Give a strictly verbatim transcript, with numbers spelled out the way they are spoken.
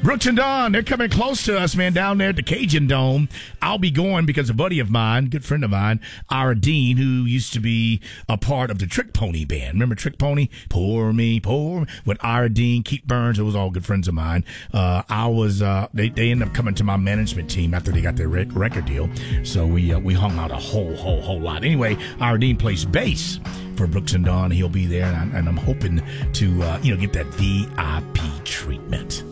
Brooks and Dawn, they're coming close to us, man, down there at the Cajun Dome. I'll be going because a buddy of mine, good friend of mine, Ira Dean, who used to be a part of the Trick Pony band. Remember Trick Pony? Pour me, pour me. With Ira Dean, Keith Burns, it was all good friends of mine. Uh, I was, uh, they, they ended up coming to my management team after they got their rec- record deal. So we, uh, we hung out a whole, whole, whole lot. Anyway, Ira Dean plays bass for Brooks and Dawn. He'll be there, and, I, and I'm hoping to, uh, you know, get that V I P treatment.